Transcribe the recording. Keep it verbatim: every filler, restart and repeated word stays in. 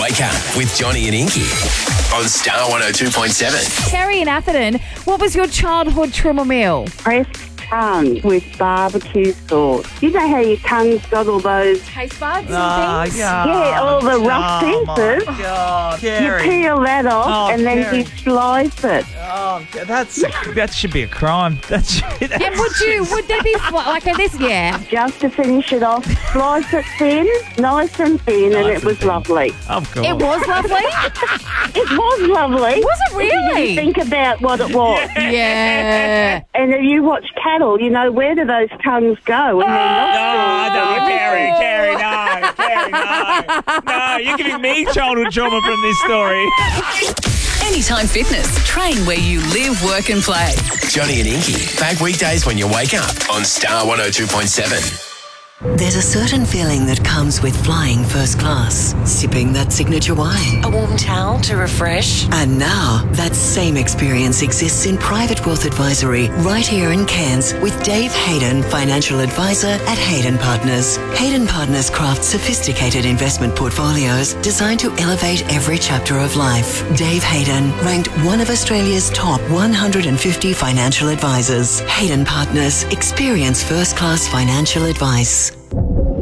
Wake Up with Johnny and Inky on Star one oh two point seven. Terry in Atherton, what was your childhood trimmer meal? Pressed tongue with barbecue sauce. You know how your tongue's got all those, Taste buds and Oh, things? God. yeah, all the rough Oh, pieces. my God. You Terry. peel that off Oh, and then Terry. you slice it. Oh, that's that should be a crime. That's, that's Yeah, would you, would there be, fl- like a this, yeah. Just to finish it off, slice it thin, nice and thin, and Nice it was and thin. lovely. Of course. It was lovely? It was lovely. Was it really? If you think about what it was. Yeah. And if you watch cattle, you know, where do those tongues go? And they're No, not no, Terry, Terry, no, Terry, no. No, you're giving me childhood trauma from this story. Anytime Fitness. Train where you live, work and play. Johnny and Inky, back weekdays when you wake up on Star one oh two point seven. There's a certain feeling that comes with flying first class, sipping that signature wine. A warm towel to refresh. And now, that same experience exists in private wealth advisory right here in Cairns with Dave Hayden, financial advisor at Hayden Partners. Hayden Partners crafts sophisticated investment portfolios designed to elevate every chapter of life. Dave Hayden, ranked one of Australia's top one hundred fifty financial advisors. Hayden Partners, experience first class financial advice.